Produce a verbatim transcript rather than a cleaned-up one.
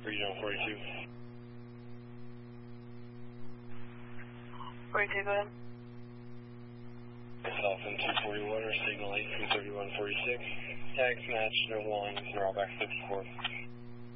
Regional forty-two. forty-two, go ahead. Dolphin two forty-one or signal eight from thirty-one forty-six. Tags match, no lines, they're all back sixty-four.